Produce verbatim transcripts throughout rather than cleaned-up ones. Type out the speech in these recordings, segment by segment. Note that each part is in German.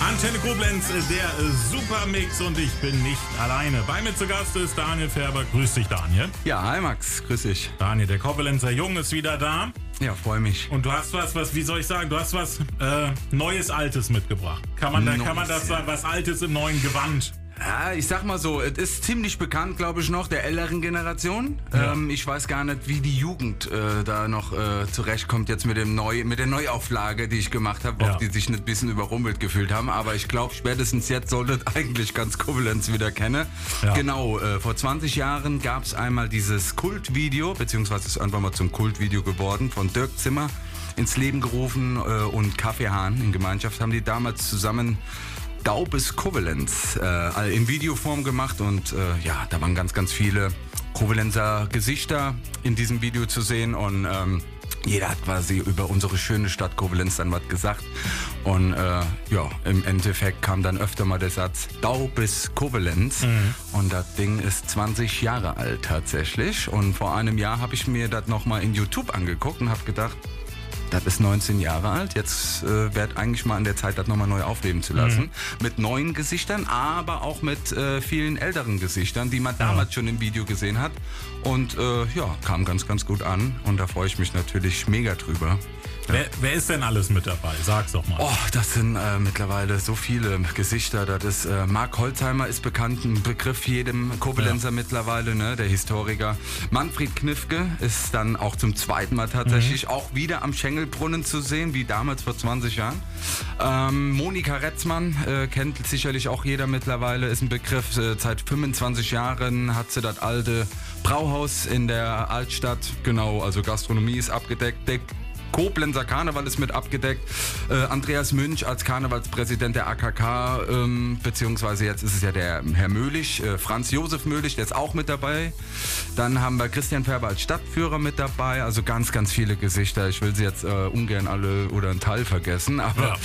Antenne Koblenz, der Supermix und ich bin nicht alleine. Bei mir zu Gast ist Daniel Färber. Grüß dich, Daniel. Ja, hi Max, grüß dich. Daniel, der Koblenzer Jung ist wieder da. Ja, freue mich. Und du hast was, was, wie soll ich sagen, du hast was äh, Neues, Altes mitgebracht. Kann man, da, kann man das sagen, was Altes im neuen Gewand? Ja, ich sag mal so, es ist ziemlich bekannt, glaube ich, noch der älteren Generation. Ja. Ähm, ich weiß gar nicht, wie die Jugend äh, da noch äh, zurechtkommt jetzt mit dem Neu, mit der Neuauflage, die ich gemacht habe, Ja. ob die sich nicht ein bisschen überrumpelt gefühlt haben. Aber ich glaube, spätestens jetzt solltet eigentlich ganz Koblenz wieder kennen. Ja. Genau, äh, vor zwanzig Jahren gab es einmal dieses Kultvideo, beziehungsweise ist einfach mal zum Kultvideo geworden, von Dirk Zimmer ins Leben gerufen äh, und Kaffee Hahn in Gemeinschaft haben die damals zusammen Daubes Koblenz äh, in Videoform gemacht und äh, ja, da waren ganz, ganz viele Koblenzer Gesichter in diesem Video zu sehen und ähm, jeder hat quasi über unsere schöne Stadt Koblenz dann was gesagt und äh, ja, im Endeffekt kam dann öfter mal der Satz Daubes Koblenz mhm. und das Ding ist zwanzig Jahre alt tatsächlich und vor einem Jahr habe ich mir das nochmal in YouTube angeguckt und habe gedacht, das ist neunzehn Jahre alt. Jetzt äh, wird eigentlich mal an der Zeit, das nochmal neu aufleben zu lassen. Mhm. Mit neuen Gesichtern, aber auch mit äh, vielen älteren Gesichtern, die man ja. damals schon im Video gesehen hat. Und äh, ja, kam ganz, ganz gut an. Und da freue ich mich natürlich mega drüber. Wer, wer ist denn alles mit dabei? Sag's doch mal. Oh, das sind äh, mittlerweile so viele Gesichter. Das ist äh, Mark Holzheimer ist bekannt, ein Begriff jedem Koblenzer ja. mittlerweile, ne, der Historiker. Manfred Knifke ist dann auch zum zweiten Mal tatsächlich mhm. auch wieder am Schengelbrunnen zu sehen, wie damals vor zwanzig Jahren. Ähm, Monika Retzmann äh, kennt sicherlich auch jeder mittlerweile, ist ein Begriff. Äh, seit fünfundzwanzig Jahren hat sie das alte Brauhaus in der Altstadt. Genau, also Gastronomie ist abgedeckt. Der Koblenzer Karneval ist mit abgedeckt. Äh, Andreas Münch als Karnevalspräsident der A K K, ähm, beziehungsweise jetzt ist es ja der Herr Möhlich, äh, Franz Josef Möhlich, der ist auch mit dabei. Dann haben wir Christian Färber als Stadtführer mit dabei, also ganz, ganz viele Gesichter. Ich will sie jetzt äh, ungern alle oder einen Teil vergessen, aber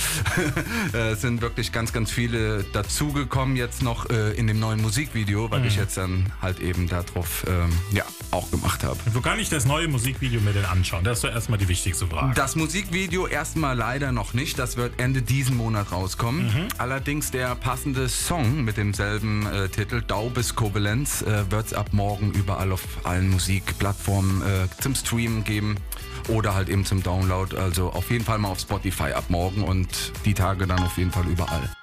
ja. es sind wirklich ganz, ganz viele dazugekommen jetzt noch äh, in dem neuen Musikvideo, weil mhm. ich jetzt dann halt eben darauf ähm, ja, auch gemacht habe. Wo kann ich das neue Musikvideo mir denn anschauen? Das ist doch erstmal die wichtigste Frage. Das Musikvideo erstmal leider noch nicht. Das wird Ende diesen Monat rauskommen. Mhm. Allerdings der passende Song mit demselben äh, Titel, Daubes Koblenz, äh, wird es ab morgen überall auf allen Musikplattformen äh, zum Streamen geben oder halt eben zum Download. Also auf jeden Fall mal auf Spotify ab morgen und die Tage dann auf jeden Fall überall.